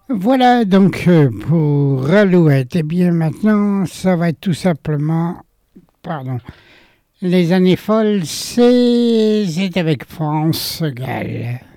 Voilà donc pour Alouette. Et bien maintenant, ça va être tout simplement, pardon, les années folles, c'est avec France Gall.